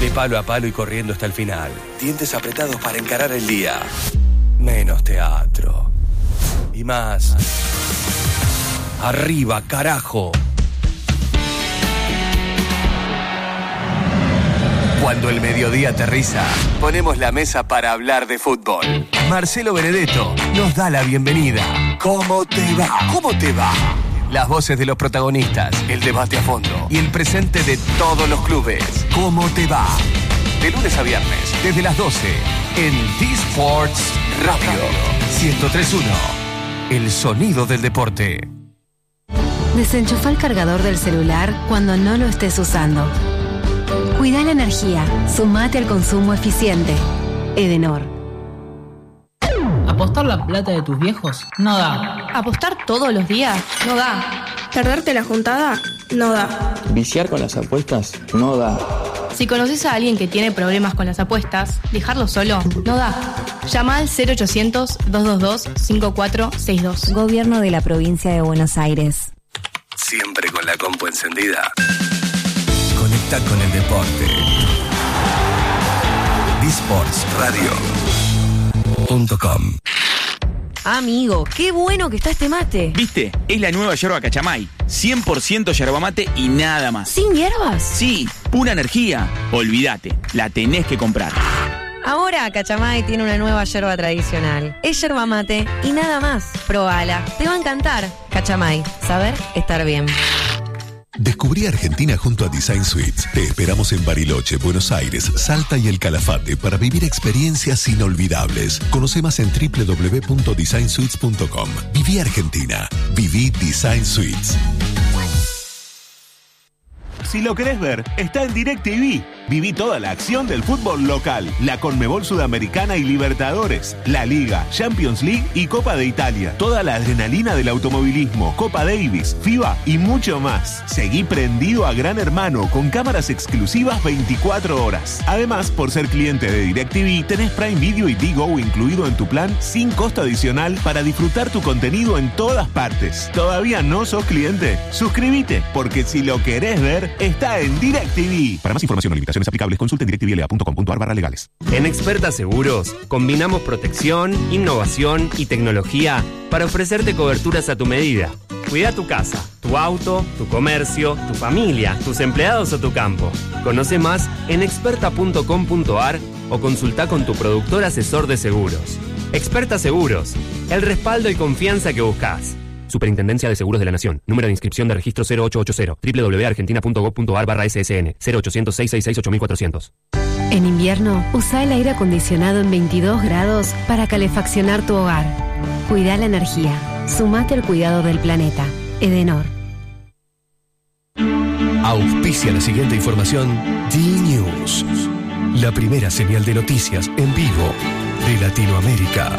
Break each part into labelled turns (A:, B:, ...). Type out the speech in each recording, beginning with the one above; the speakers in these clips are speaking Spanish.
A: De palo a palo y corriendo hasta el final. Dientes apretados para encarar el día. Menos teatro. Y más. Arriba, carajo. Cuando el mediodía aterriza, ponemos la mesa para hablar de fútbol. Marcelo Benedetto nos da la bienvenida. ¿Cómo te va? ¿Cómo te va? Las voces de los protagonistas, el debate a fondo y el presente de todos los clubes. ¿Cómo te va? De lunes a viernes, desde las 12, en D-Sports Radio 103.1. El sonido del deporte.
B: Desenchufa el cargador del celular cuando no lo estés usando. Cuida la energía. Sumate al consumo eficiente. Edenor.
C: ¿Apostar la plata de tus viejos? No da.
D: ¿Apostar todos los días? No da.
E: ¿Perderte la juntada? No da.
F: ¿Viciar con las apuestas? No da.
D: Si conoces a alguien que tiene problemas con las apuestas, dejarlo solo no da. Llama al 0800-222-5462.
B: Gobierno de la Provincia de Buenos Aires.
A: Siempre con la compu encendida. Conecta con el deporte. D-Sports Radio.com.
B: Amigo, qué bueno que está este mate.
G: ¿Viste? Es la nueva yerba Cachamay. 100% yerba mate y nada más.
B: ¿Sin hierbas?
G: Sí, pura energía. Olvídate, la tenés que comprar.
B: Ahora Cachamay tiene una nueva yerba tradicional. Es yerba mate y nada más. Probala, te va a encantar. Cachamay, saber estar bien.
H: Descubrí Argentina junto a Design Suites. Te esperamos en Bariloche, Buenos Aires, Salta y El Calafate para vivir experiencias inolvidables. Conoce más en www.designsuites.com. Viví Argentina. Viví Design Suites.
I: Si lo querés ver, está en DirecTV. Viví toda la acción del fútbol local, la Conmebol Sudamericana y Libertadores, la Liga, Champions League y Copa de Italia. Toda la adrenalina del automovilismo, Copa Davis, FIBA y mucho más. Seguí prendido a Gran Hermano con cámaras exclusivas 24 horas. Además, por ser cliente de DirecTV, tenés Prime Video y Digo incluido en tu plan sin costo adicional para disfrutar tu contenido en todas partes. ¿Todavía no sos cliente? Suscríbete, porque si lo querés ver, está en DirecTV. Para más información o limitaciones aplicables, consulte directvla.com.ar/legales.
J: En Experta Seguros, combinamos protección, innovación y tecnología para ofrecerte coberturas a tu medida. Cuida tu casa, tu auto, tu comercio, tu familia, tus empleados o tu campo. Conoce más en experta.com.ar o consulta con tu productor asesor de seguros. Experta Seguros, el respaldo y confianza que buscas. Superintendencia de Seguros de la Nación. Número de inscripción de registro 0880 www.argentina.gov.ar/SSN 0800-666-8400.
B: En invierno, usa el aire acondicionado en 22 grados para calefaccionar tu hogar. Cuida la energía. Sumate al cuidado del planeta. Edenor.
A: Auspicia la siguiente información D-News. La primera señal de noticias en vivo de Latinoamérica.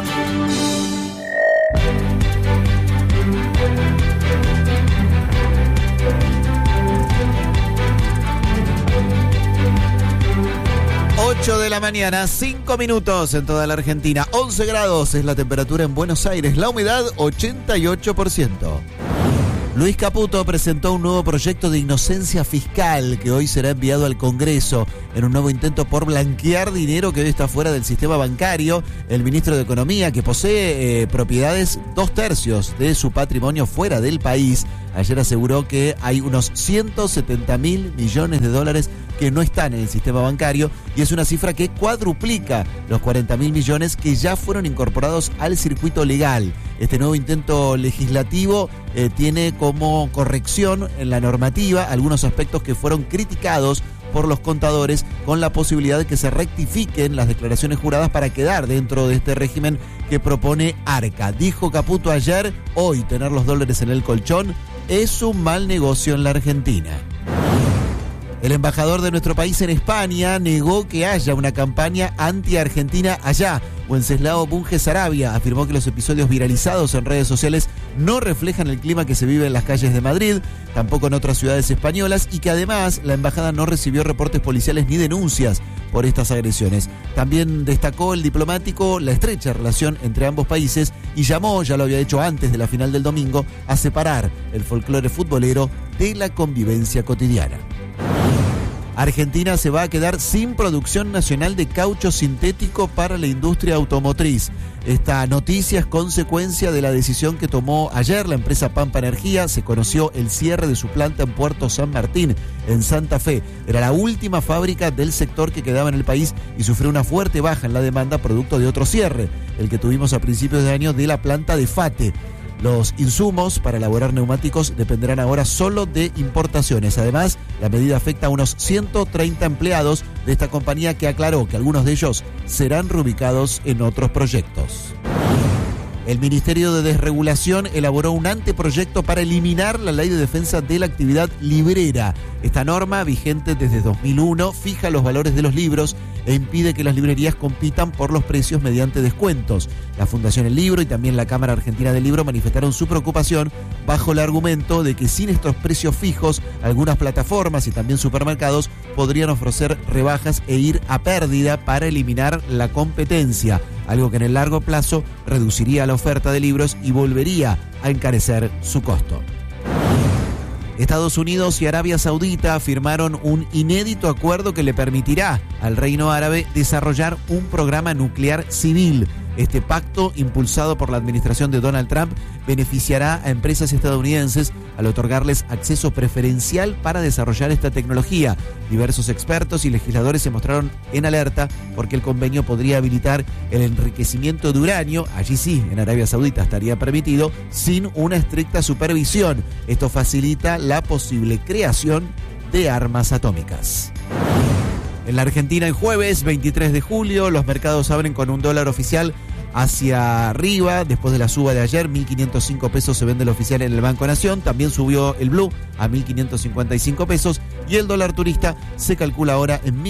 K: De la mañana, 5 minutos en toda la Argentina, 11 grados es la temperatura en Buenos Aires, la humedad 88%. Luis Caputo presentó un nuevo proyecto de inocencia fiscal que hoy será enviado al Congreso en un nuevo intento por blanquear dinero que hoy está fuera del sistema bancario. El ministro de Economía, que posee propiedades 2/3 de su patrimonio fuera del país, ayer aseguró que hay unos 170.000 millones de dólares que no están en el sistema bancario y es una cifra que cuadruplica los 40.000 millones que ya fueron incorporados al circuito legal. Este nuevo intento legislativo tiene como corrección en la normativa algunos aspectos que fueron criticados por los contadores, con la posibilidad de que se rectifiquen las declaraciones juradas para quedar dentro de este régimen que propone Arca. Dijo Caputo ayer: hoy tener los dólares en el colchón es un mal negocio en la Argentina. El embajador de nuestro país en España negó que haya una campaña anti-argentina allá. Wenceslao Bunge Sarabia afirmó que los episodios viralizados en redes sociales no reflejan el clima que se vive en las calles de Madrid, tampoco en otras ciudades españolas, y que además la embajada no recibió reportes policiales ni denuncias por estas agresiones. También destacó el diplomático la estrecha relación entre ambos países y llamó, ya lo había hecho antes de la final del domingo, a separar el folclore futbolero de la convivencia cotidiana. Argentina se va a quedar sin producción nacional de caucho sintético para la industria automotriz. Esta noticia es consecuencia de la decisión que tomó ayer la empresa Pampa Energía. Se conoció el cierre de su planta en Puerto San Martín, en Santa Fe. Era la última fábrica del sector que quedaba en el país y sufrió una fuerte baja en la demanda producto de otro cierre, el que tuvimos a principios de año de la planta de Fate. Los insumos para elaborar neumáticos dependerán ahora solo de importaciones. Además, la medida afecta a unos 130 empleados de esta compañía, que aclaró que algunos de ellos serán reubicados en otros proyectos. El Ministerio de Desregulación elaboró un anteproyecto para eliminar la Ley de Defensa de la Actividad Librera. Esta norma, vigente desde 2001, fija los valores de los libros e impide que las librerías compitan por los precios mediante descuentos. La Fundación El Libro y también la Cámara Argentina del Libro manifestaron su preocupación bajo el argumento de que sin estos precios fijos, algunas plataformas y también supermercados podrían ofrecer rebajas e ir a pérdida para eliminar la competencia, algo que en el largo plazo reduciría la oferta de libros y volvería a encarecer su costo. Estados Unidos y Arabia Saudita firmaron un inédito acuerdo que le permitirá al Reino Árabe desarrollar un programa nuclear civil. Este pacto, impulsado por la administración de Donald Trump, beneficiará a empresas estadounidenses al otorgarles acceso preferencial para desarrollar esta tecnología. Diversos expertos y legisladores se mostraron en alerta porque el convenio podría habilitar el enriquecimiento de uranio, allí sí, en Arabia Saudita estaría permitido, sin una estricta supervisión. Esto facilita la posible creación de armas atómicas. En la Argentina, el jueves 23 de julio, los mercados abren con un dólar oficial hacia arriba. Después de la suba de ayer, 1.505 pesos se vende el oficial en el Banco Nación. También subió el blue a 1.555 pesos y el dólar turista se calcula ahora en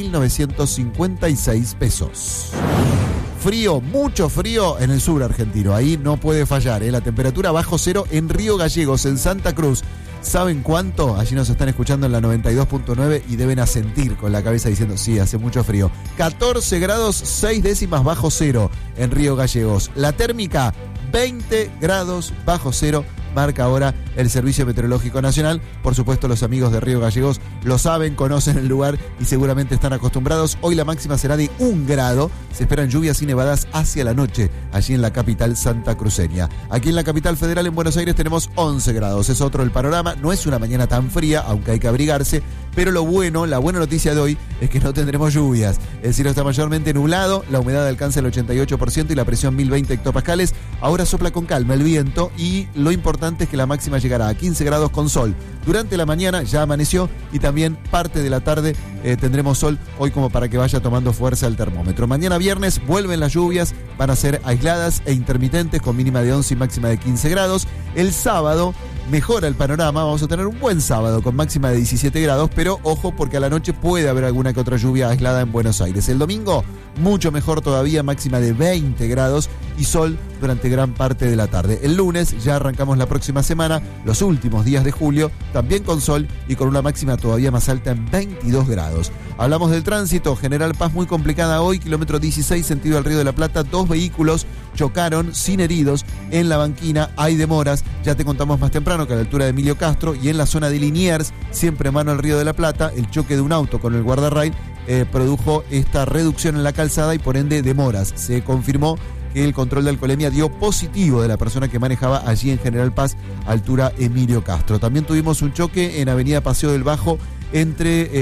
K: 1.956 pesos. Frío, mucho frío en el sur argentino. Ahí no puede fallar, ¿eh? La temperatura bajo cero en Río Gallegos, en Santa Cruz. ¿Saben cuánto? Allí nos están escuchando en la 92.9 y deben asentir con la cabeza diciendo, sí, hace mucho frío. 14 grados 6 décimas bajo cero en Río Gallegos. La térmica, 20 grados bajo cero. Marca ahora el Servicio Meteorológico Nacional. Por supuesto, los amigos de Río Gallegos lo saben, conocen el lugar y seguramente están acostumbrados. Hoy la máxima será de 1 grado. Se esperan lluvias y nevadas hacia la noche, allí en la capital santacruceña. Aquí en la capital federal, en Buenos Aires, tenemos 11 grados. Es otro el panorama. No es una mañana tan fría, aunque hay que abrigarse. Pero la buena noticia de hoy es que no tendremos lluvias. El cielo está mayormente nublado, la humedad alcanza el 88% y la presión 1020 hectopascales. Ahora sopla con calma el viento y lo importante es que la máxima llegará a 15 grados con sol. Durante la mañana ya amaneció y también parte de la tarde tendremos sol hoy como para que vaya tomando fuerza el termómetro. Mañana viernes vuelven las lluvias, van a ser aisladas e intermitentes con mínima de 11 y máxima de 15 grados. El sábado mejora el panorama, vamos a tener un buen sábado con máxima de 17 grados, pero ojo porque a la noche puede haber alguna que otra lluvia aislada en Buenos Aires. El domingo mucho mejor todavía, máxima de 20 grados y sol durante gran parte de la tarde. El lunes ya arrancamos la próxima semana, los últimos días de julio, también con sol y con una máxima todavía más alta en 22 grados. Hablamos del tránsito, General Paz muy complicada hoy, kilómetro 16, sentido al Río de la Plata, 2 vehículos chocaron sin heridos en la banquina, hay demoras, ya te contamos más temprano que a la altura de Emilio Castro y en la zona de Liniers, siempre mano al Río de la Plata, el choque de un auto con el guardarrail produjo esta reducción en la calzada y por ende demoras. Se confirmó que el control de alcoholemia dio positivo de la persona que manejaba allí en General Paz, altura Emilio Castro. También tuvimos un choque en Avenida Paseo del Bajo o en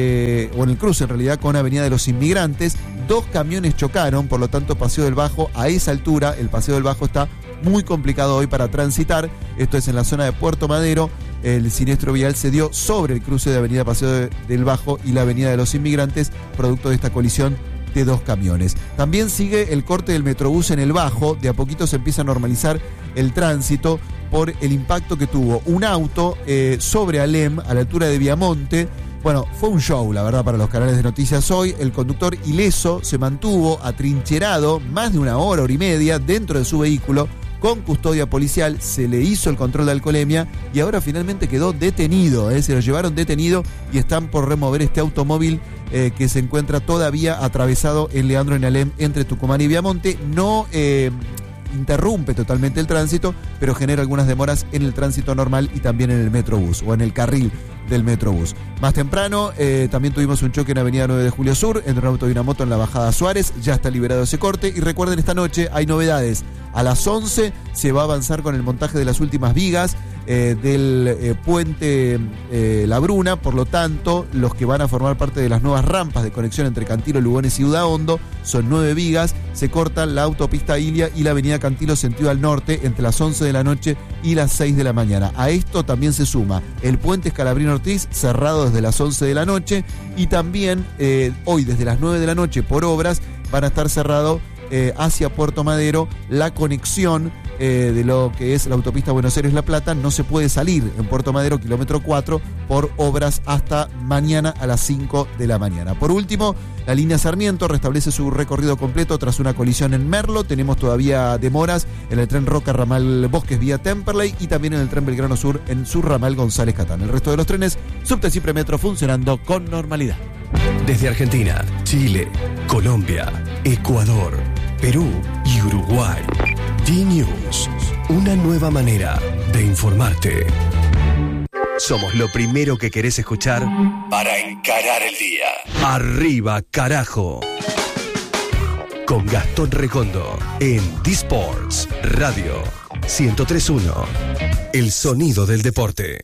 K: el cruce en realidad con Avenida de los Inmigrantes. 2 camiones chocaron, por lo tanto Paseo del Bajo a esa altura, el Paseo del Bajo está muy complicado hoy para transitar. Esto es en la zona de Puerto Madero. El siniestro vial se dio sobre el cruce de Avenida Paseo del Bajo y la Avenida de los Inmigrantes, producto de esta colisión de 2 camiones. También sigue el corte del Metrobús en el Bajo. De a poquito se empieza a normalizar el tránsito por el impacto que tuvo un auto sobre Alem, a la altura de Viamonte. Bueno, fue un show, la verdad, para los canales de noticias hoy. El conductor ileso se mantuvo atrincherado más de 1 hora, hora y media, dentro de su vehículo, con custodia policial. Se le hizo el control de alcoholemia y ahora finalmente quedó detenido. Se lo llevaron detenido y están por remover este automóvil que se encuentra todavía atravesado en Leandro en Alem, entre Tucumán y Viamonte. No interrumpe totalmente el tránsito, pero genera algunas demoras en el tránsito normal y también en el Metrobús o en el carril del Metrobús. Más temprano también tuvimos un choque en Avenida 9 de Julio Sur entre un auto y una moto en la bajada Suárez. Ya está liberado ese corte. Y recuerden, esta noche hay novedades. A las 11 se va a avanzar con el montaje de las últimas vigas del puente La Bruna. Por lo tanto, los que van a formar parte de las nuevas rampas de conexión entre Cantilo, Lugones y Udaondo son 9 vigas. Se cortan la autopista Ilia y la avenida Cantilo sentido al norte entre las 11 de la noche y las 6 de la mañana. A esto también se suma el puente Escalabrín Ortiz, cerrado desde las 11 de la noche, y también hoy desde las 9 de la noche por obras van a estar cerrados hacia Puerto Madero la conexión de lo que es la autopista Buenos Aires-La Plata. No se puede salir en Puerto Madero, kilómetro 4, por obras hasta mañana a las 5 de la mañana. Por último, la línea Sarmiento restablece su recorrido completo tras una colisión en Merlo. Tenemos todavía demoras en el tren Roca ramal Bosques vía Temperley y también en el tren Belgrano Sur en su ramal González Catán. El resto de los trenes, Subte Cipre Metro funcionando con normalidad.
A: Desde Argentina, Chile, Colombia, Ecuador, Perú y Uruguay. D-News, una nueva manera de informarte. Somos lo primero que querés escuchar para encarar el día. Arriba, carajo. Con Gastón Recondo en D-Sports Radio 103.1. El sonido del deporte.